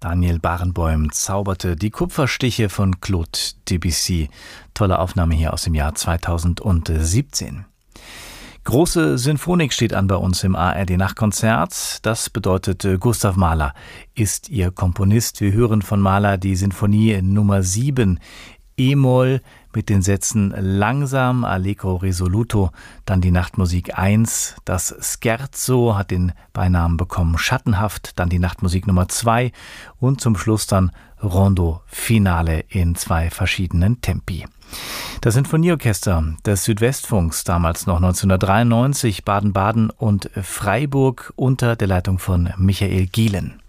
Daniel Barenboim zauberte die Kupferstiche von Claude Debussy. Tolle Aufnahme hier aus dem Jahr 2017. Große Sinfonik steht an bei uns im ARD-Nachtkonzert. Das bedeutet, Gustav Mahler ist ihr Komponist. Wir hören von Mahler die Sinfonie Nummer 7, E-Moll, mit den Sätzen langsam, allegro risoluto, dann die Nachtmusik 1, das Scherzo hat den Beinamen bekommen schattenhaft, dann die Nachtmusik Nummer 2 und zum Schluss dann Rondo Finale in 2 verschiedenen Tempi. Das Sinfonieorchester des Südwestfunks, damals noch 1993, Baden-Baden und Freiburg unter der Leitung von Michael Gielen.